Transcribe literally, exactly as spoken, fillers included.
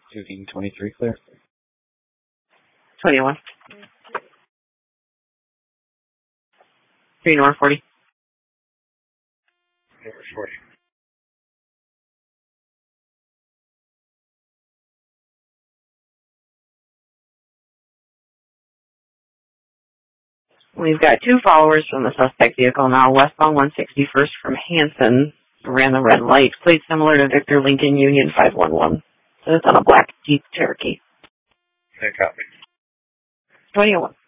Shooting twenty-three clear. twenty-one. three north forty. North forty. We've got two followers from the suspect vehicle now, westbound one sixty-first from Hanson, ran the red light, plate similar to Victor Lincoln Union five one one. So it's on a black Jeep Cherokee. Okay, copy. twenty-one.